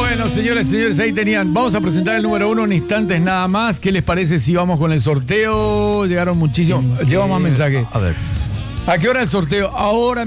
Bueno, señores, ahí tenían. Vamos a presentar el número 1 en instantes nada más. ¿Qué les parece si vamos con el sorteo? Llegaron muchísimos. Llevamos más mensajes. A ver. ¿A qué hora el sorteo? Ahora.